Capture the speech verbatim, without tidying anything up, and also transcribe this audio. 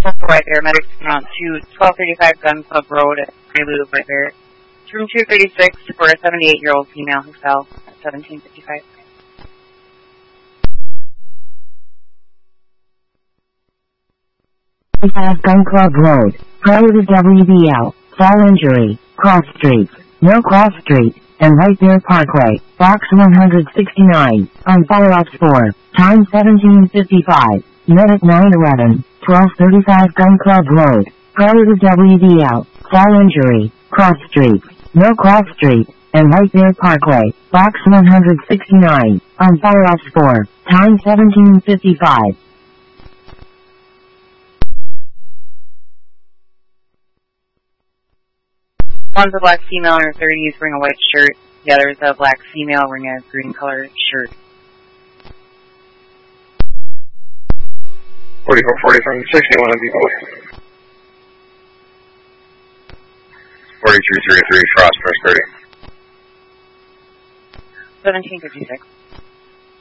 Right there, medics around to twelve thirty-five Gun Club Road at Prelude right there. It's room two thirty-six for a seventy-eight-year-old female who fell at seventeen fifty-five. Gun Club Road, Prelude W B L, fall injury, cross street, no cross street, and White Bear Parkway, box one sixty-nine, on follow-up four, time seventeen fifty-five, medic nine eleven, twelve thirty-five Gun Club Road, Prelude W B L, fall injury, cross street, no cross street, and White Bear Parkway, box one sixty-nine, on follow-up four, time seventeen fifty-five. One's a black female in her thirties wearing a white shirt. The other is a black female wearing a green colored shirt. forty-four forty from sixty-one on Depot. forty-two thirty-three, cross, press thirty. seventeen fifty-six.